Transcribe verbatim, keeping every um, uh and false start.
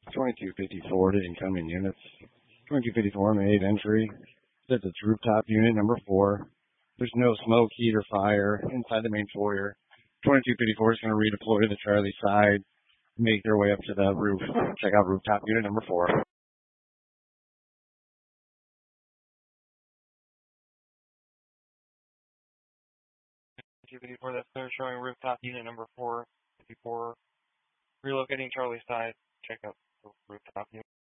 twenty-two fifty-four to incoming units. twenty-two fifty-four made entry. Says it's rooftop unit number four. There's no smoke, heat, or fire inside the main foyer. twenty-two fifty-four is going to redeploy to the Charlie side, make their way up to the roof. Check out rooftop unit number four. twenty-two fifty-four, that's clear, showing rooftop unit number four fifty-four. Relocating Charlie side. Check out the rooftop unit.